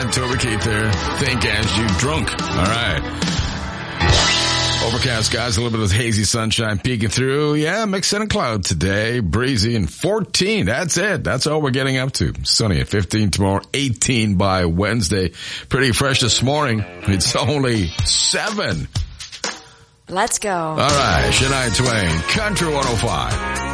Toby Keith there. Think as you drunk. All right. Overcast, guys. A little bit of hazy sunshine peeking through. Yeah, mixed in a cloud today. Breezy and 14. That's it. That's all we're getting up to. Sunny at 15 tomorrow. 18 by Wednesday. Pretty fresh this morning. It's only 7. Let's go. All right. Shania Twain. Country 105.